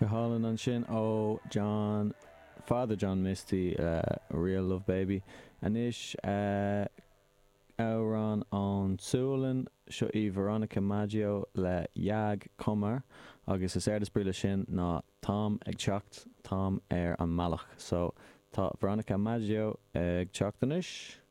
Go hálan an sin ó Father John Misty, Real Love Baby. Anis Auran an Súlan seo I Veronica Maggio le Yag Cumar agus is airdas bríle sin ná Tom ag teacht Tom an Malach. So tá Veronica Maggio ag teacht anis.